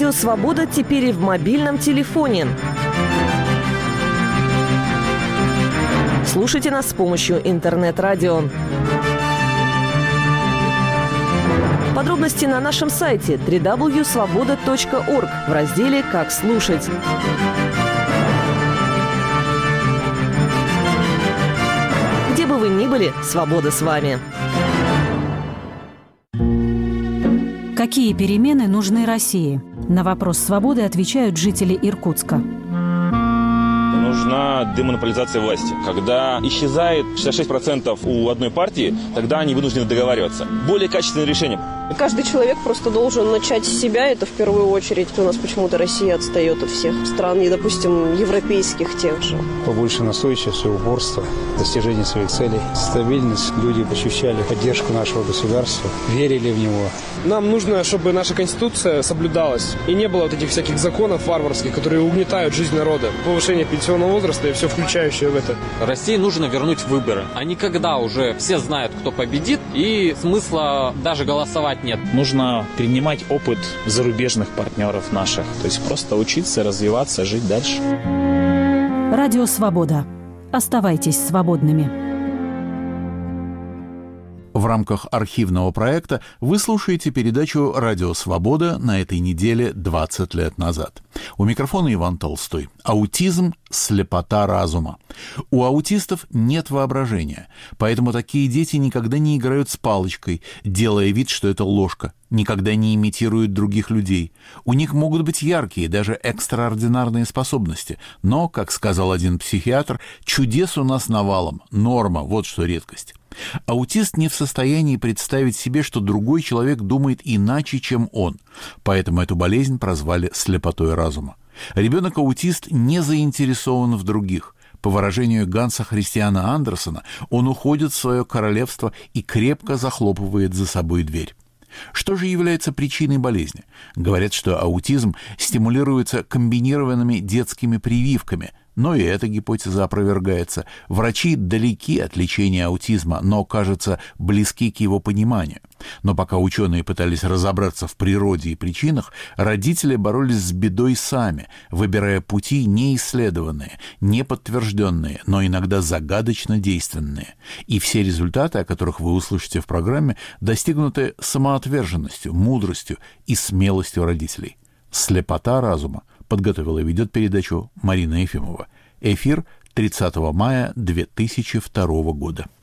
Радио «Свобода» теперь и в мобильном телефоне. Слушайте нас с помощью интернет-радио. Подробности на нашем сайте www.svoboda.org в разделе «Как слушать». Где бы вы ни были, свобода с вами. Какие перемены нужны России? На вопрос «Свободы» отвечают жители Иркутска. Нужна демонополизация власти. Когда исчезает 66% у одной партии, тогда они вынуждены договариваться. Более качественное решение. Каждый человек просто должен начать с себя, это в первую очередь. У нас почему-то Россия отстает от всех стран, и, допустим, европейских тех же. Побольше настойчивости, упорства, достижения своих целей, стабильность. Люди ощущали поддержку нашего государства, верили в него. Нам нужно, чтобы наша Конституция соблюдалась, и не было вот этих всяких законов варварских, которые угнетают жизнь народа. Повышение пенсионного возраста и все включающее в это. России нужно вернуть выборы. А не когда уже все знают, кто победит, и смысла даже голосовать нет. Нужно перенимать опыт зарубежных партнеров наших. То есть просто учиться, развиваться, жить дальше. Радио «Свобода». Оставайтесь свободными. В рамках архивного проекта вы слушаете передачу «Радио Свобода» на этой неделе 20 лет назад. У микрофона Иван Толстой. Аутизм – слепота разума. У аутистов нет воображения, поэтому такие дети никогда не играют с палочкой, делая вид, что это ложка, никогда не имитируют других людей. У них могут быть яркие, даже экстраординарные способности, но, как сказал один психиатр, чудес у нас навалом, норма, вот что редкость. Аутист не в состоянии представить себе, что другой человек думает иначе, чем он, поэтому эту болезнь прозвали слепотой разума. Ребенок-аутист не заинтересован в других. По выражению Ганса Христиана Андерсена, он уходит в свое королевство и крепко захлопывает за собой дверь. Что же является причиной болезни? Говорят, что аутизм стимулируется комбинированными детскими прививками, но и эта гипотеза опровергается. Врачи далеки от лечения аутизма, но, кажется, близки к его пониманию. Но пока ученые пытались разобраться в природе и причинах, родители боролись с бедой сами, выбирая пути неисследованные, неподтвержденные, но иногда загадочно действенные. И все результаты, о которых вы услышите в программе, достигнуты самоотверженностью, мудростью и смелостью родителей. «Слепота разума» подготовила и ведет передачу Марина Ефимова. Эфир 30 мая 2002 года.